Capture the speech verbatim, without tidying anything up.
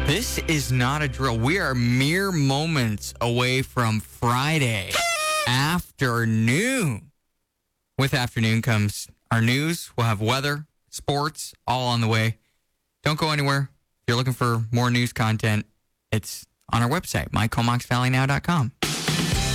This is not a drill. We are mere moments away from Friday afternoon. With afternoon comes our news. We'll have weather, sports, all on the way. Don't go anywhere. If you're looking for more news content, it's on our website, my comox valley now dot com.